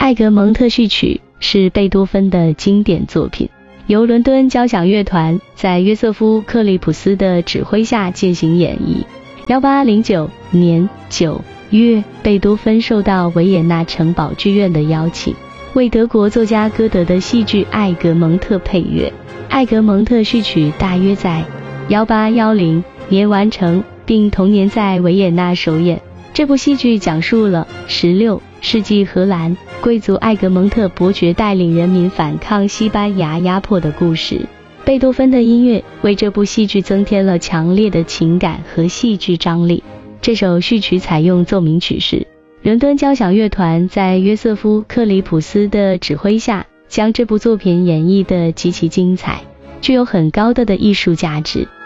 艾格蒙特序曲是贝多芬的经典作品，由伦敦交响乐团在约瑟夫·克里普斯的指挥下进行演绎。1809年9月，贝多芬受到维也纳城堡剧院的邀请，为德国作家歌德的戏剧《艾格蒙特》配乐。艾格蒙特序曲大约在1810年完成，并同年在维也纳首演。这部戏剧讲述了16世纪荷兰贵族艾格蒙特伯爵带领人民反抗西班牙压迫的故事。贝多芬的音乐为这部戏剧增添了强烈的情感和戏剧张力。这首序曲采用奏鸣曲式，伦敦交响乐团在约瑟夫·克里普斯的指挥下，将这部作品演绎得极其精彩，具有很高的艺术价值。